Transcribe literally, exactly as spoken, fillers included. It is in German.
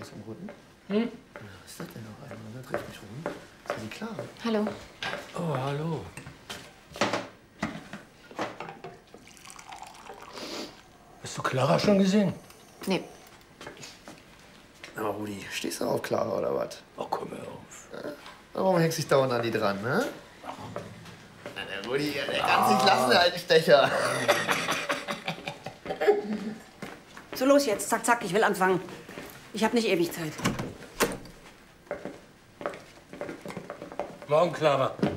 was am Rücken? Hm? Was ist das denn noch einmal? Da dreht mich rum. Ist ja die Clara. Hallo. Oh, hallo. Hast du Clara schon gesehen? Nee. Aber Rudi, stehst du auf Clara oder was? Oh, komm hör auf. Ja? Warum hängst du dich dauernd an die dran, ne? Na, der Rudi, der kann sich lassen, der alte Stecher. So, los jetzt. Zack, zack, ich will anfangen. Ich habe nicht ewig Zeit. Morgen, Clara.